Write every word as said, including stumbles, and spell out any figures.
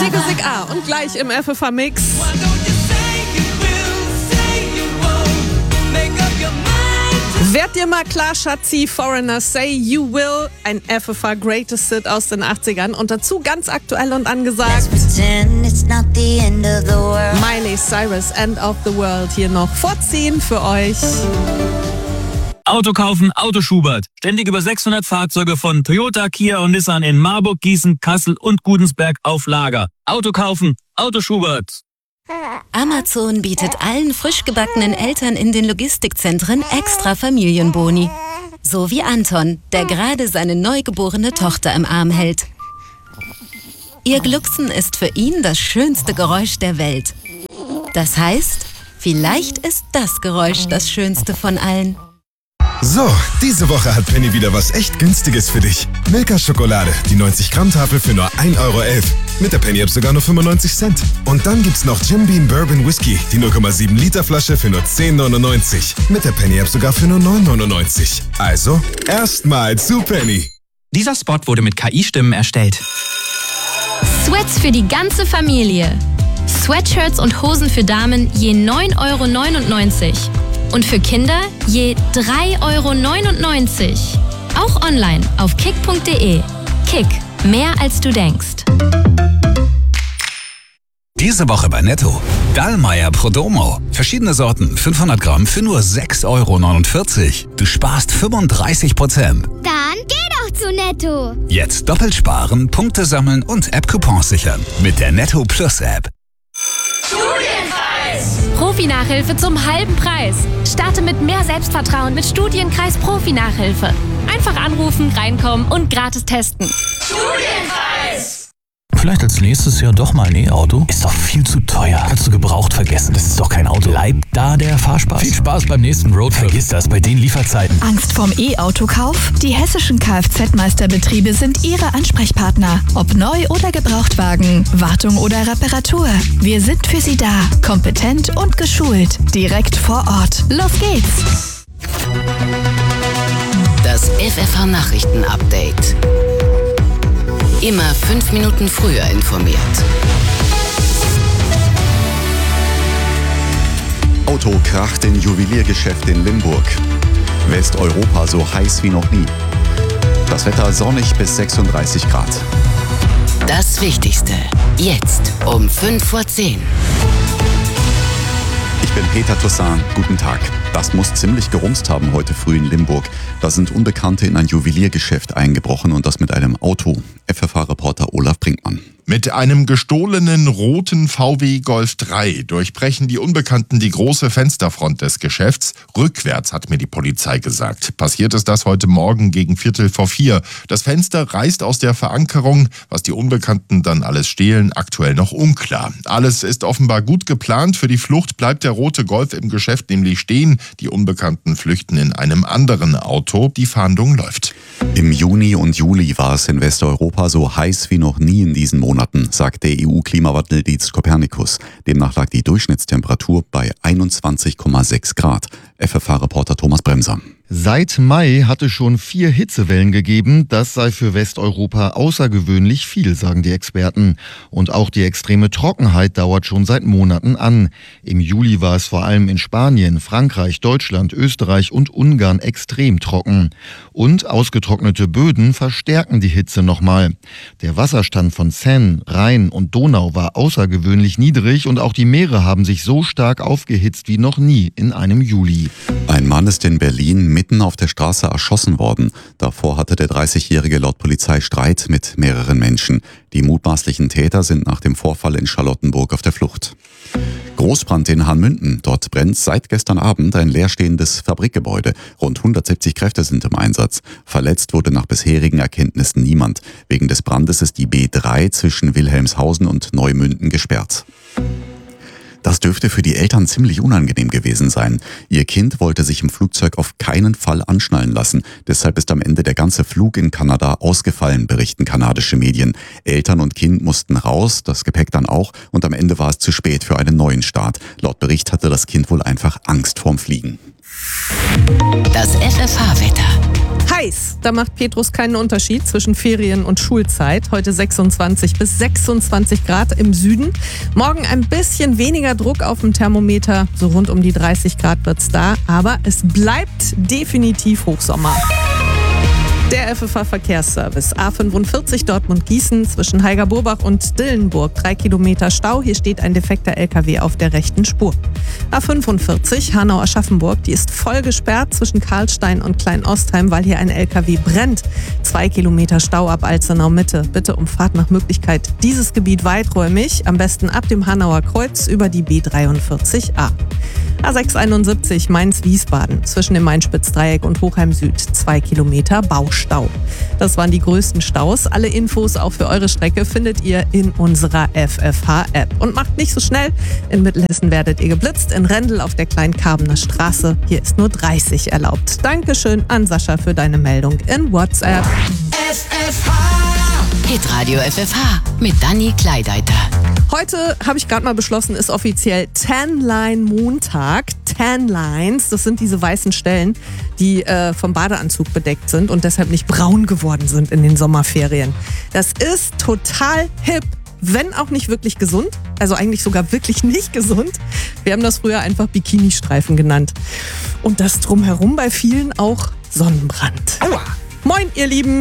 Sigusig A und gleich im F F A-Mix. Werd dir mal klar, Schatzi, Foreigner, Say You Will, ein F F A Greatest Hit aus den achtzigern und dazu ganz aktuell und angesagt Miley Cyrus, End of the World, hier noch vor zehn für euch. Auto kaufen, Auto Schubert. Ständig über sechshundert Fahrzeuge von Toyota, Kia und Nissan in Marburg, Gießen, Kassel und Gudensberg auf Lager. Auto kaufen, Auto Schubert. Amazon bietet allen frisch gebackenen Eltern in den Logistikzentren extra Familienboni. So wie Anton, der gerade seine neugeborene Tochter im Arm hält. Ihr Glucksen ist für ihn das schönste Geräusch der Welt. Das heißt, vielleicht ist das Geräusch das schönste von allen. So, diese Woche hat Penny wieder was echt Günstiges für dich. Milka Schokolade, die neunzig Gramm Tafel für nur ein Euro elf. Mit der Penny-App sogar nur fünfundneunzig Cent. Und dann gibt's noch Jim Beam Bourbon Whisky, die null Komma sieben Liter Flasche für nur zehn neunundneunzig. Mit der Penny-App sogar für nur neun neunundneunzig. Also, erstmal zu Penny. Dieser Spot wurde mit K I-Stimmen erstellt. Sweats für die ganze Familie. Sweatshirts und Hosen für Damen je neun Euro neunundneunzig. Und für Kinder je drei Euro neunundneunzig. Auch online auf kick punkt de. Kick, mehr als du denkst. Diese Woche bei Netto. Dallmayr Prodomo. Verschiedene Sorten, fünfhundert Gramm für nur sechs Euro neunundvierzig. Du sparst fünfunddreißig Prozent. Dann geh doch zu Netto. Jetzt doppelt sparen, Punkte sammeln und App-Coupons sichern. Mit der Netto Plus App. Studienkreis! Profi-Nachhilfe zum halben Preis. Starte mit mehr Selbstvertrauen mit Studienkreis Profi-Nachhilfe. Einfach anrufen, reinkommen und gratis testen. Studienkreis! Vielleicht als nächstes Jahr doch mal ein E-Auto? Ist doch viel zu teuer. Kannst du gebraucht vergessen. Das ist doch kein Auto. Bleibt da der Fahrspaß. Viel Spaß beim nächsten Roadtrip. Vergiss das bei den Lieferzeiten. Angst vorm E-Autokauf? Die hessischen Kfz-Meisterbetriebe sind Ihre Ansprechpartner. Ob neu oder Gebrauchtwagen, Wartung oder Reparatur. Wir sind für Sie da. Kompetent und geschult. Direkt vor Ort. Los geht's! Das F F A-Nachrichten-Update. Immer fünf Minuten früher informiert. Auto kracht in Juweliergeschäft in Limburg. Westeuropa so heiß wie noch nie. Das Wetter sonnig bis sechsunddreißig Grad. Das Wichtigste. Jetzt um fünf vor zehn. Ich bin Peter Toussaint. Guten Tag. Das muss ziemlich gerumst haben heute früh in Limburg. Da sind Unbekannte in ein Juweliergeschäft eingebrochen und das mit einem Auto. F F A-Reporter Olaf Brinkmann. Mit einem gestohlenen roten V W Golf drei durchbrechen die Unbekannten die große Fensterfront des Geschäfts. Rückwärts, hat mir die Polizei gesagt. Passiert ist das heute Morgen gegen Viertel vor vier. Das Fenster reißt aus der Verankerung. Was die Unbekannten dann alles stehlen, aktuell noch unklar. Alles ist offenbar gut geplant. Für die Flucht bleibt der rote Golf im Geschäft nämlich stehen. Die Unbekannten flüchten in einem anderen Auto. Die Fahndung läuft. Im Juni und Juli war es in Westeuropa so heiß wie noch nie in diesen Monaten, sagt der E U-Klimawandeldienst Copernicus. Demnach lag die Durchschnittstemperatur bei einundzwanzig Komma sechs Grad. F F A-Reporter Thomas Bremser. Seit Mai hatte schon vier Hitzewellen gegeben. Das sei für Westeuropa außergewöhnlich viel, sagen die Experten. Und auch die extreme Trockenheit dauert schon seit Monaten an. Im Juli war es vor allem in Spanien, Frankreich, Deutschland, Österreich und Ungarn extrem trocken. Und ausgetrocknete Böden verstärken die Hitze nochmal. Der Wasserstand von Seine, Rhein und Donau war außergewöhnlich niedrig und auch die Meere haben sich so stark aufgehitzt wie noch nie in einem Juli. Ein Mann ist in Berlin mitten auf der Straße erschossen worden. Davor hatte der dreißigjährige laut Polizei Streit mit mehreren Menschen. Die mutmaßlichen Täter sind nach dem Vorfall in Charlottenburg auf der Flucht. Großbrand in Hahnmünden. Dort brennt seit gestern Abend ein leerstehendes Fabrikgebäude. Rund hundertsiebzig Kräfte sind im Einsatz. Verletzt wurde nach bisherigen Erkenntnissen niemand. Wegen des Brandes ist die B drei zwischen Wilhelmshausen und Neumünden gesperrt. Das dürfte für die Eltern ziemlich unangenehm gewesen sein. Ihr Kind wollte sich im Flugzeug auf keinen Fall anschnallen lassen. Deshalb ist am Ende der ganze Flug in Kanada ausgefallen, berichten kanadische Medien. Eltern und Kind mussten raus, das Gepäck dann auch, und am Ende war es zu spät für einen neuen Start. Laut Bericht hatte das Kind wohl einfach Angst vorm Fliegen. Das F F H-Wetter. Heiß, da macht Petrus keinen Unterschied zwischen Ferien- und Schulzeit. Heute sechsundzwanzig bis sechsundzwanzig Grad im Süden. Morgen ein bisschen weniger Druck auf dem Thermometer. So rund um die dreißig Grad wird's da. Aber es bleibt definitiv Hochsommer. Der F F H-Verkehrsservice. A fünfundvierzig Dortmund-Gießen zwischen Heiger-Burbach und Dillenburg. Drei Kilometer Stau. Hier steht ein defekter L K W auf der rechten Spur. A fünfundvierzig Hanau-Aschaffenburg. Die ist voll gesperrt zwischen Karlstein und Klein-Ostheim, weil hier ein L K W brennt. Zwei Kilometer Stau ab Alzenau-Mitte. Bitte umfahrt nach Möglichkeit dieses Gebiet weiträumig. Am besten ab dem Hanauer Kreuz über die B dreiundvierzig A. A sechshunderteinundsiebzig Mainz-Wiesbaden zwischen dem Main-Spitz-Dreieck und Hochheim Süd. Zwei Kilometer Baustau. Das waren die größten Staus. Alle Infos auch für eure Strecke findet ihr in unserer F F H-App. Und macht nicht so schnell. In Mittelhessen werdet ihr geblitzt. In Rendel auf der Kleinkarbener Straße. Hier ist nur dreißig erlaubt. Dankeschön an Sascha für deine Meldung in WhatsApp. F F H. Hitradio F F H mit Dani Kleideiter. Heute, habe ich gerade mal beschlossen, ist offiziell Tan-Line-Montag. Tan-Lines, das sind diese weißen Stellen, die äh, vom Badeanzug bedeckt sind und deshalb nicht braun geworden sind in den Sommerferien. Das ist total hip, wenn auch nicht wirklich gesund. Also eigentlich sogar wirklich nicht gesund. Wir haben das früher einfach Bikini-Streifen genannt. Und das drumherum bei vielen auch Sonnenbrand. Aua! Moin, ihr Lieben!